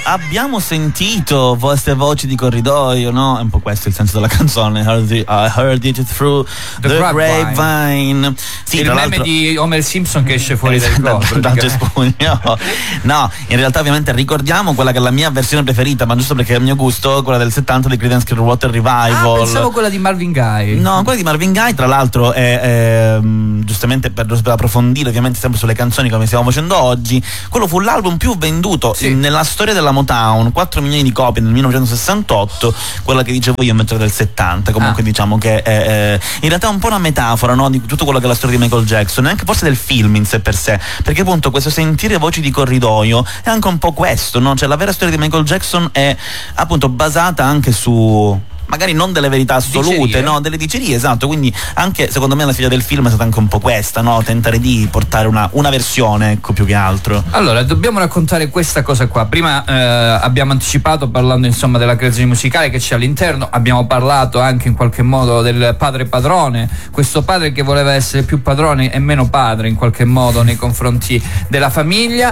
abbiamo sentito queste voci di corridoio, no? È un po' questo il senso della canzone. I heard it through the grapevine. Sì, il meme di Homer Simpson che esce fuori dal corpo. No, in realtà ovviamente ricordiamo quella che è la mia versione preferita, ma giusto perché è il mio gusto, quella del 70 di Creedence Clearwater Revival. Pensavo quella di Marvin Gaye. No, quella di Marvin Gaye, tra l'altro, è giustamente per approfondire ovviamente sempre sulle canzoni come stiamo facendo oggi, quello fu l'album più venduto nella storia della Motown, 4 milioni di copie nel 1968, quella che dicevo io invece del 70. Comunque diciamo che in realtà è un po' una metafora, no, di tutto quello che è la storia di Michael Jackson, e anche forse del film in sé per sé, perché appunto questo sentire voci di corridoio è anche un po' questo, no? Cioè la vera storia di Michael Jackson è appunto basata anche su magari non delle verità assolute, dicerie. No, delle dicerie, esatto. Quindi anche secondo me la figlia del film è stata anche un po' questa, no? Tentare di portare una versione, ecco, più che altro. Allora, dobbiamo raccontare questa cosa qua. Prima abbiamo anticipato parlando insomma della creazione musicale che c'è all'interno, abbiamo parlato anche in qualche modo del padre padrone, questo padre che voleva essere più padrone e meno padre in qualche modo nei confronti della famiglia,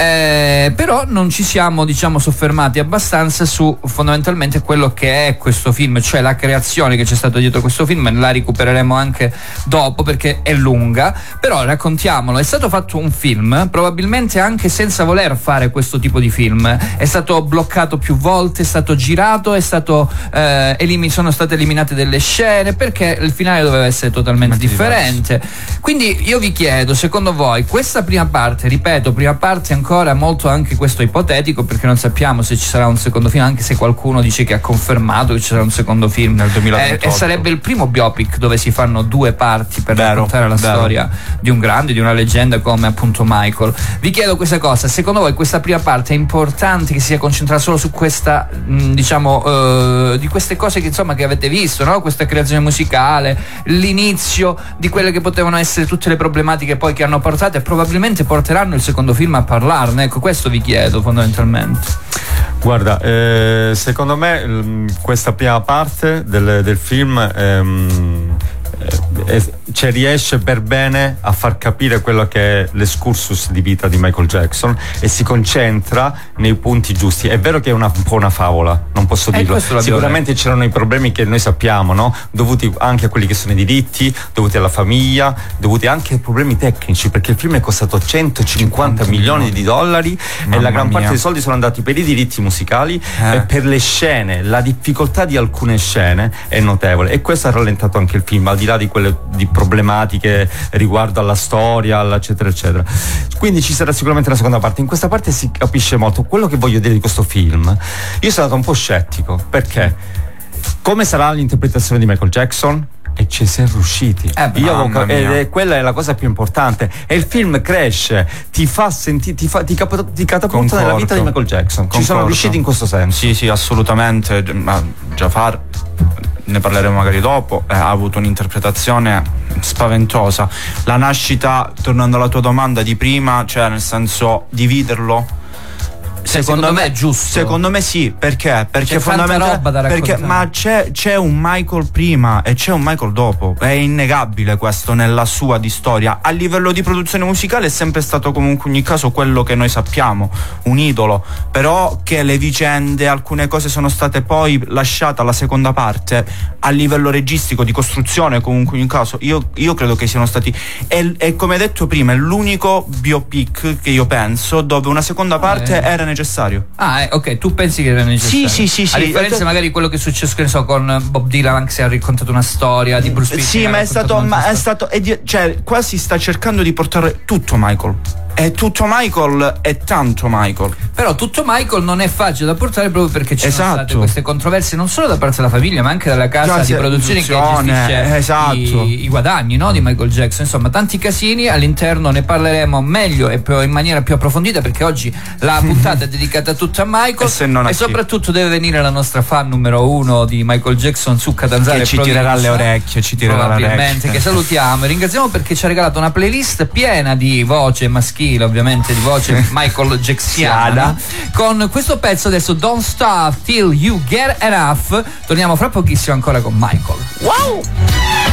però non ci siamo diciamo soffermati abbastanza su fondamentalmente quello che è questo film, cioè la creazione che c'è stato dietro questo film. La recupereremo anche dopo perché è lunga, però raccontiamolo. È stato fatto un film probabilmente anche senza voler fare questo tipo di film, è stato bloccato più volte, è stato girato, è stato sono state eliminate delle scene perché il finale doveva essere totalmente differente. Quindi io vi chiedo, secondo voi questa prima parte, ripeto, prima parte ancora molto anche questo ipotetico perché non sappiamo se ci sarà un secondo film, anche se qualcuno dice che ha confermato che ci sarà un secondo film nel 2028, e sarebbe il primo biopic dove si fanno due parti per raccontare la storia di un grande, di una leggenda come appunto Michael. Vi chiedo questa cosa: secondo voi questa prima parte è importante che sia concentrata solo su questa diciamo di queste cose che insomma che avete visto, no? Questa creazione musicale, l'inizio di quelle che potevano essere tutte le problematiche poi che hanno portato e probabilmente porteranno il secondo film a parlarne? Ecco, questo vi chiedo fondamentalmente. Guarda, secondo me questa prima parte del film cioè riesce per bene a far capire quello che è l'escursus di vita di Michael Jackson e si concentra nei punti giusti. È vero che è un po' una favola, non posso dirlo. Sicuramente c'erano i problemi che noi sappiamo, no? Dovuti anche a quelli che sono i diritti, dovuti alla famiglia, dovuti anche ai problemi tecnici, perché il film è costato 150 milioni di dollari e la gran parte dei soldi sono andati per i diritti musicali e per le scene. La difficoltà di alcune scene è notevole e questo ha rallentato anche il film, al di là di quelle di problematiche riguardo alla storia, eccetera eccetera. Quindi ci sarà sicuramente la seconda parte. In questa parte si capisce molto. Quello che voglio dire di questo film, io sono stato un po' scettico, perché come sarà l'interpretazione di Michael Jackson? E ci si è riusciti. Quella è la cosa più importante. E il film cresce, ti fa sentire, ti catapulta nella vita di Michael Jackson. Ci sono riusciti in questo senso. Sì, assolutamente. Jafar, ne parleremo magari dopo, ha avuto un'interpretazione spaventosa. La nascita, tornando alla tua domanda di prima, cioè nel senso dividerlo, secondo me è giusto. Secondo me sì, perché fondamentalmente ma c'è un Michael prima e c'è un Michael dopo, è innegabile questo nella sua di storia. A livello di produzione musicale è sempre stato comunque in ogni caso quello che noi sappiamo, un idolo, però che le vicende, alcune cose sono state poi lasciate alla seconda parte. A livello registico, di costruzione, comunque in ogni caso io credo che siano stati e come detto prima è l'unico biopic che io penso dove una seconda parte era necessario. Ok, tu pensi che era necessario? Sì. A differenza magari di quello che è successo, che ne so, con Bob Dylan, anche se ha raccontato una storia di Bruce Springsteen. Sì, cioè qua si sta cercando di portare tutto Michael. È tutto Michael, è tanto Michael. Però tutto Michael non è facile da portare proprio perché ci sono state queste controversie non solo da parte della famiglia ma anche dalla casa di produzione che gestisce i guadagni, no, di Michael Jackson. Insomma, tanti casini all'interno, ne parleremo meglio e in maniera più approfondita perché oggi la puntata è dedicata tutta a Michael e soprattutto deve venire la nostra fan numero 1 di Michael Jackson su Catanzaro, che ci tirerà le orecchie, probabilmente, che salutiamo e ringraziamo perché ci ha regalato una playlist piena di voce maschile, ovviamente di voce Michael Jacksoniana, con questo pezzo adesso, Don't Stop Till You Get Enough. Torniamo fra pochissimo ancora con Michael. Wow!